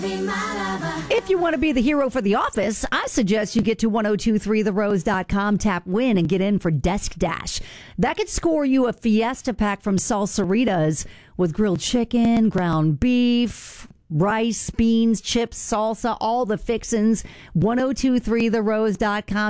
If you want to be the hero for the office, I suggest you get to 1023therose.com, tap win, and get in for Desk Dash. That could score you a Fiesta pack from Salsaritas with grilled chicken, ground beef, rice, beans, chips, salsa, all the fixins. 1023therose.com.